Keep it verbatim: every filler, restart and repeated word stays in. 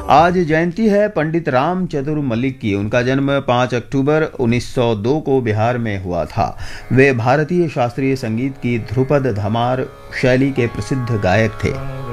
आज जयंती है पंडित राम चतुर मल्लिक की। उनका जन्म पाँच अक्टूबर उन्नीस सौ दो को बिहार में हुआ था। वे भारतीय शास्त्रीय संगीत की ध्रुपद धमार शैली के प्रसिद्ध गायक थे।